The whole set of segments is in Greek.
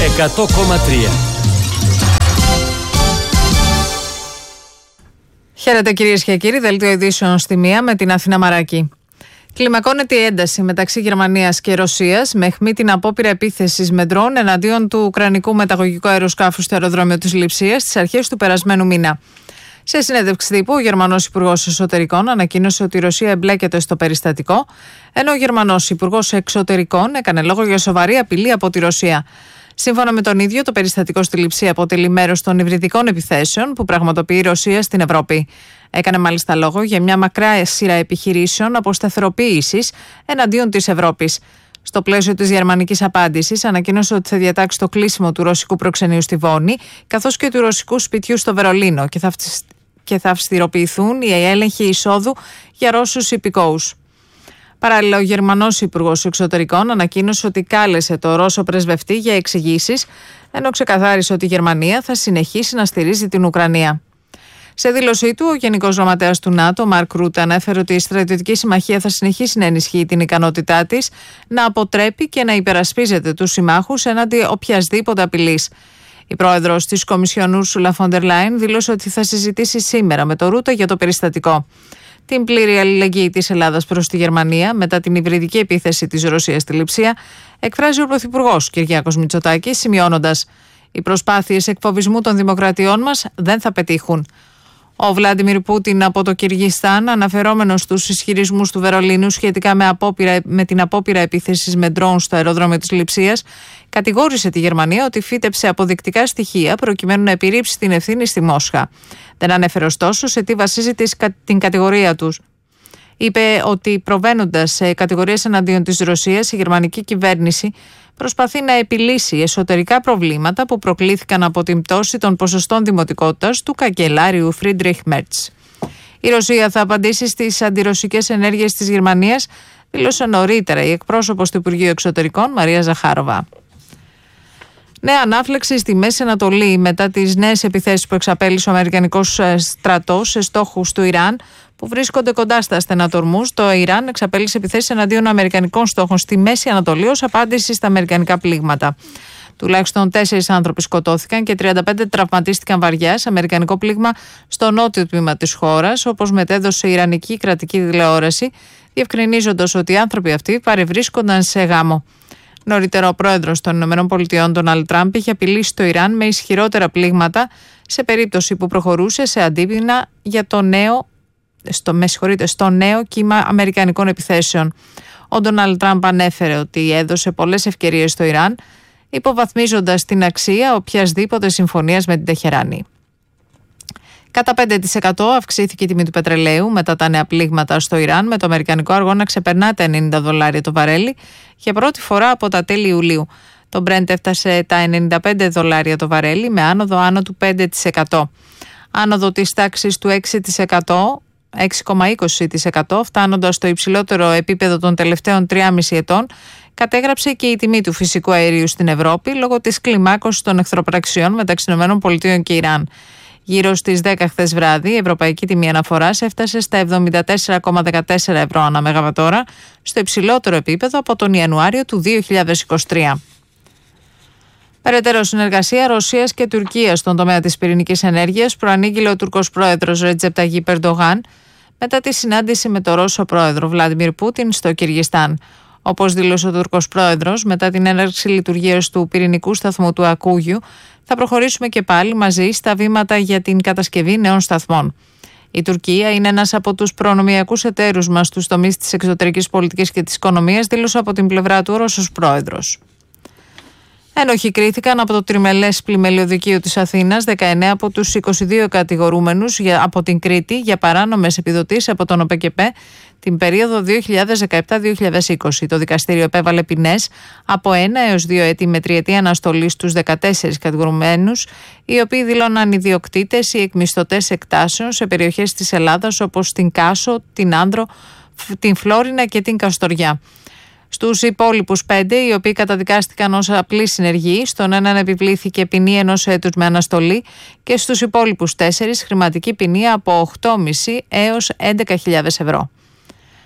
100,3. Χαίρετε κυρίες και κύριοι, δελτίο ειδήσεων στη μία με την Αθήνα Μαράκη. Κλιμακώνεται η ένταση μεταξύ Γερμανίας και Ρωσίας με αιχμή την απόπειρα επίθεσης με ντρόουν εναντίον του ουκρανικού μεταγωγικού αεροσκάφους στο αεροδρόμιο της Λειψίας στις αρχές του περασμένου μήνα. Σε συνέντευξη τύπου, ο Γερμανός Υπουργός Εσωτερικών ανακοίνωσε ότι η Ρωσία εμπλέκεται στο περιστατικό, ενώ ο Γερμανός Υπουργός Εξωτερικών έκανε λόγο για σοβαρή απειλή από τη Ρωσία. Σύμφωνα με τον ίδιο, το περιστατικό στη Λειψία αποτελεί μέρος των υβριδικών επιθέσεων που πραγματοποιεί η Ρωσία στην Ευρώπη. Έκανε μάλιστα λόγο για μια μακρά σειρά επιχειρήσεων αποσταθεροποίησης εναντίον της Ευρώπης. Στο πλαίσιο της γερμανικής απάντησης, ανακοίνωσε ότι θα διατάξει το κλείσιμο του ρωσικού προξενείου στη Βόνη, καθώς και του ρωσικού σπιτιού στο Βερολίνο, και θα αυστηροποιηθούν οι έλεγχοι εισόδου για Ρώσους υπηκόους. Παράλληλα, ο Γερμανός Υπουργός Εξωτερικών ανακοίνωσε ότι κάλεσε το Ρώσο πρεσβευτή για εξηγήσεις, ενώ ξεκαθάρισε ότι η Γερμανία θα συνεχίσει να στηρίζει την Ουκρανία. Σε δήλωσή του, ο Γενικός Γραμματέας του ΝΑΤΟ, Μαρκ Ρούτε, ανέφερε ότι η στρατιωτική συμμαχία θα συνεχίσει να ενισχύει την ικανότητά της να αποτρέπει και να υπερασπίζεται τους συμμάχους έναντι οποιασδήποτε απειλής. Η πρόεδρος της Κομισιόν, Ursula von der Leyen, δήλωσε ότι θα συζητήσει σήμερα με τον Ρούτε για το περιστατικό. Την πλήρη αλληλεγγύη της Ελλάδας προς τη Γερμανία μετά την υβριδική επίθεση της Ρωσίας στη Λειψία εκφράζει ο Πρωθυπουργός Κυριάκος Μητσοτάκης, σημειώνοντας: «Οι προσπάθειες εκφοβισμού των δημοκρατιών μας δεν θα πετύχουν». Ο Βλάντιμιρ Πούτιν από το Κυργιστάν, αναφερόμενος στους ισχυρισμούς του Βερολίνου σχετικά με την απόπειρα επίθεσης με ντρόουν στο αεροδρόμιο της Λειψίας, κατηγόρησε τη Γερμανία ότι φύτεψε αποδεικτικά στοιχεία προκειμένου να επιρρύψει την ευθύνη στη Μόσχα. Δεν ανέφερε ωστόσο σε τι βασίζει την κατηγορία τους. Είπε ότι προβαίνοντας σε κατηγορίες εναντίον της Ρωσίας, η γερμανική κυβέρνηση προσπαθεί να επιλύσει εσωτερικά προβλήματα που προκλήθηκαν από την πτώση των ποσοστών δημοτικότητας του καγκελάριου Φρίντριχ Μέρτς. Η Ρωσία θα απαντήσει στις αντιρωσικές ενέργειες της Γερμανίας, δήλωσε νωρίτερα η εκπρόσωπος του Υπουργείου Εξωτερικών Μαρία Ζαχάροβα. Νέα ανάφλεξη στη Μέση Ανατολή μετά τις νέες επιθέσεις που εξαπέλυσε ο Αμερικανικός στρατός σε στόχους του Ιράν που βρίσκονται κοντά στα στενά του Ορμούζ. Το Ιράν εξαπέλυσε επιθέσεις εναντίον Αμερικανικών στόχων στη Μέση Ανατολή ως απάντηση στα αμερικανικά πλήγματα. Τουλάχιστον 4 άνθρωποι σκοτώθηκαν και 35 τραυματίστηκαν βαριά σε αμερικανικό πλήγμα στο νότιο τμήμα της χώρας, όπως μετέδωσε η Ιρανική κρατική τηλεόραση, διευκρινίζοντας ότι οι άνθρωποι αυτοί παρευρίσκονταν σε γάμο. Νωρίτερα, ο πρόεδρος των ΗΠΑ, Ντόναλντ Τραμπ, είχε απειλήσει το Ιράν με ισχυρότερα πλήγματα σε περίπτωση που προχωρούσε σε αντίπεινα για στο νέο κύμα αμερικανικών επιθέσεων. Ο Ντόναλντ Τραμπ ανέφερε ότι έδωσε πολλές ευκαιρίες στο Ιράν, υποβαθμίζοντας την αξία οποιασδήποτε συμφωνίας με την Τεχεράνη. Κατά 5% αυξήθηκε η τιμή του πετρελαίου μετά τα νέα πλήγματα στο Ιράν, με το αμερικανικό αργό να ξεπερνά τα $90 το βαρέλι για πρώτη φορά από τα τέλη Ιουλίου. Το Brent έφτασε τα $95 το βαρέλι, με άνοδο άνω του 5%. Άνοδο της τάξης του 6,20%, φτάνοντας στο υψηλότερο επίπεδο των τελευταίων 3,5 ετών, κατέγραψε και η τιμή του φυσικού αερίου στην Ευρώπη λόγω της κλιμάκωσης των εχθροπραξιών μεταξύ ΗΠΑ και Ιράν. Γύρω στις 10 χθες βράδυ, η ευρωπαϊκή τιμή αναφοράς έφτασε στα 74,14 ευρώ ανά μεγαβατόρα, στο υψηλότερο επίπεδο από τον Ιανουάριο του 2023. Περαιτέρω συνεργασία Ρωσίας και Τουρκίας στον τομέα της πυρηνικής ενέργειας προανήγγειλε ο Τουρκός πρόεδρος Ρετζέπ Ταγιίπ Ερντογάν μετά τη συνάντηση με τον Ρώσο πρόεδρο Βλάντιμιρ Πούτιν στο Κυργιστάν. Όπως δήλωσε ο Τουρκός πρόεδρος, μετά την έναρξη λειτουργίας του πυρηνικού σταθμού του Ακούγιου, θα προχωρήσουμε και πάλι μαζί στα βήματα για την κατασκευή νέων σταθμών. Η Τουρκία είναι ένας από τους προνομιακούς εταίρους μας στους τομείς της εξωτερικής πολιτικής και της οικονομίας, δήλωσε από την πλευρά του ο Ρώσος πρόεδρος. Ένοχοι κρίθηκαν από το τριμελές πλημελιωδικείο της Αθήνας 19 από τους 22 κατηγορούμενους από την Κρήτη για παράνομες επιδοτήσεις από τον ΟΠΕΚΕΠΕ την περίοδο 2017-2020. Το δικαστήριο επέβαλε ποινές από 1 έως 2 έτη με τριετή αναστολή στους 14 κατηγορουμένους, οι οποίοι δήλωναν ιδιοκτήτες ή εκμισθωτές εκτάσεων σε περιοχές της Ελλάδας όπως την Κάσο, την Άνδρο, την Φλόρινα και την Καστοριά. Στους υπόλοιπους 5, οι οποίοι καταδικάστηκαν ως απλή συνεργοί, στον έναν επιβλήθηκε ποινή 1 έτους με αναστολή και στους υπόλοιπους 4 χρηματική ποινή από 8.500 έως 11.000 ευρώ.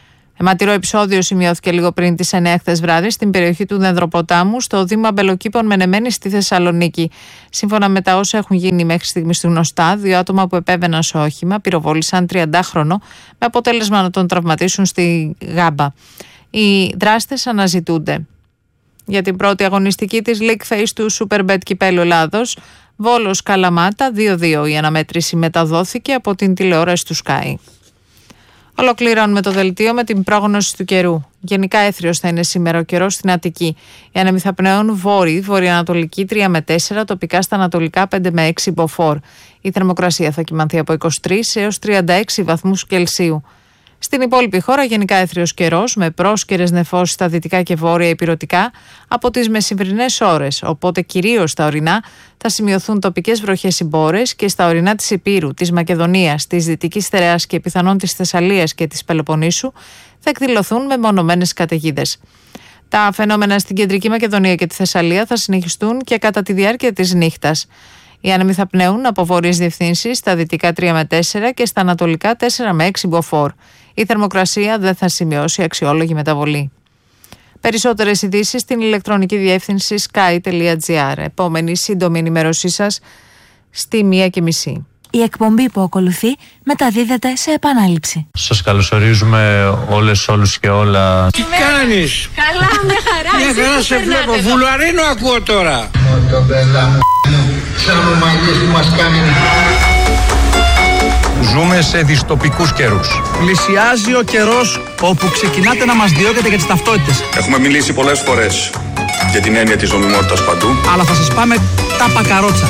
Αιματηρό επεισόδιο σημειώθηκε λίγο πριν τις 9 χθες βράδυ στην περιοχή του Δενδροποτάμου, στο Δήμα Μπελοκήπων Μενεμένη στη Θεσσαλονίκη. Σύμφωνα με τα όσα έχουν γίνει μέχρι στιγμής γνωστά, 2 άτομα που επέβαιναν στο όχημα πυροβόλησαν 30χρονο με αποτέλεσμα να τον τραυματίσουν στη Γάμπα. Οι δράστες αναζητούνται. Για την πρώτη αγωνιστική της League Phase του Superbet Κυπέλλου Ελλάδος, Βόλος Καλαμάτα 2-2. Η αναμέτρηση μεταδόθηκε από την τηλεόραση του Sky. Ολοκληρώνουμε το δελτίο με την πρόγνωση του καιρού. Γενικά έθριος θα είναι σήμερα ο καιρός στην Αττική. Οι άνεμοι θα πνέουν βορειοανατολική 3 με 4, τοπικά στα ανατολικά 5 με 6 μποφόρ. Η θερμοκρασία θα κυμανθεί από 23 έως 36 βαθμούς Κελσίου. Στην υπόλοιπη χώρα γενικά έθριος καιρός με πρόσκαιρες νεφώσεις στα δυτικά και βόρεια ηπειρωτικά από τις μεσημβρινές ώρες, οπότε κυρίως στα ορεινά θα σημειωθούν τοπικές βροχές ή μπόρες και στα ορεινά της Ηπείρου, της Μακεδονίας, της Δυτικής Στερεάς και πιθανόν της Θεσσαλίας και της Πελοποννήσου θα εκδηλωθούν με μονομένες καταιγίδες. Τα φαινόμενα στην Κεντρική Μακεδονία και τη Θεσσαλία θα συνεχιστούν και κατά τη διάρκεια της νύχτας. Οι άνεμοι θα πνέουν από βόρειες διευθύνσεις στα δυτικά 3 με 4 και στα ανατολικά 4 με 6 μποφόρ. Η θερμοκρασία δεν θα σημειώσει αξιόλογη μεταβολή. Περισσότερες ειδήσεις στην ηλεκτρονική διεύθυνση sky.gr. Επόμενη σύντομη ενημέρωσή σας στη 1:30. Η εκπομπή που ακολουθεί μεταδίδεται σε επανάληψη. Σας καλωσορίζουμε όλους και όλα. Τι κάνεις? Καλά, με χαρά. Μια χαρά σε βλέπω. Βουλαρίνο ακούω τώρα. Ζούμε σε δυστοπικούς καιρούς. Πλησιάζει ο καιρός όπου ξεκινάτε να μας διώκετε για τις ταυτότητες. Έχουμε μιλήσει πολλές φορές για την έννοια της νομιμότητας παντού. Αλλά θα σας πάμε τα πακαρότσα.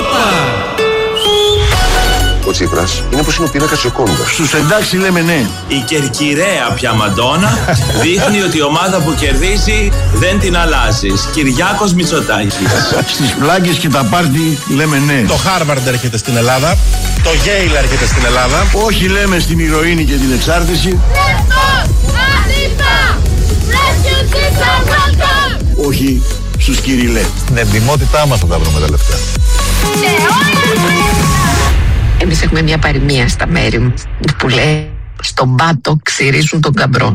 Ο Τσίπρας είναι όπως είναι ο πίνακας Τζοκόντα. Στους εντάξει λέμε ναι. Η κερκυραία πια Μαντόνα δείχνει ότι η ομάδα που κερδίζει δεν την αλλάζεις. Κυριάκος Μητσοτάκης. Στις πλάγκες και τα πάρτι λέμε ναι. Το Χάρβαρντ έρχεται στην Ελλάδα. Το Yale έρχεται στην Ελλάδα. Όχι λέμε στην ηρωίνη και την εξάρτηση. Όχι στους Κυριλέ. Στην εντιμότητά μας θα τα βρούμε τα λεφτά. Εμείς έχουμε μια παροιμία στα μέρη μου που λέει στον πάτο ξυρίζουν τον καμπρό.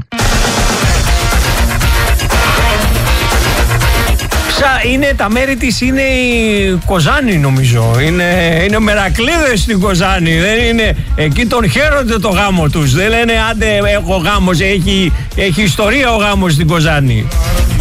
Είναι τα μέρη της, είναι η Κοζάνη νομίζω. Είναι μερακλείδες στην Κοζάνη. Δεν είναι, εκεί τον χαίρονται το γάμο τους. Δεν λένε άντε έχω γάμος, έχει ιστορία ο γάμος στην Κοζάνη.